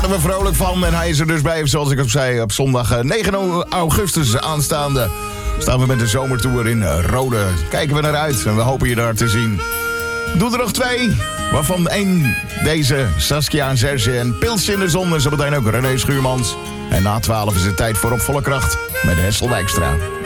worden we vrolijk van. En hij is er dus bij, zoals ik al zei, op zondag 9 augustus aanstaande. Staan we met de zomertour in Rode. Kijken we naar uit en we hopen je daar te zien. Doe er nog 2, waarvan 1 deze Saskia en Serge en Pilsje in de Zon. En zometeen ook René Schuurmans. En na 12 is het tijd voor Op Volle Kracht met Hessel Wijkstra.